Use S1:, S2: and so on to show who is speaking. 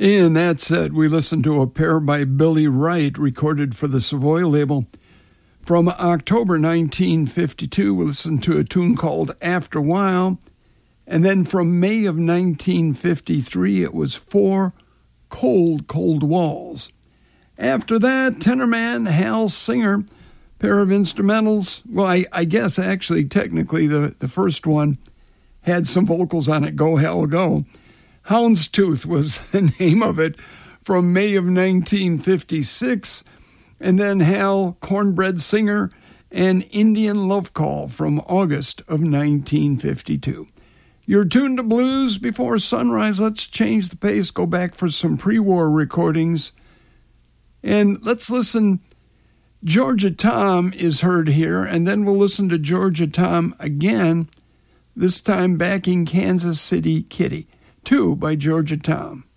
S1: And that said, we listened to a pair by Billy Wright, recorded for the Savoy label. From October 1952, we listened to a tune called After a While. And then from May of 1953, it was Four Cold, Cold Walls. After that, tenorman Hal Singer, pair of instrumentals. Well, I guess actually technically the first one had some vocals on it, Go Hal Go. Houndstooth was the name of it, from May of 1956. And then Hal, Cornbread Singer, and Indian Love Call from August of 1952. You're tuned to Blues Before Sunrise. Let's change the pace, go back for some pre-war recordings. And let's listen. Georgia Tom is heard here, and then we'll listen to Georgia Tom again, this time backing Kansas City Kitty, 2 by Georgia Tom.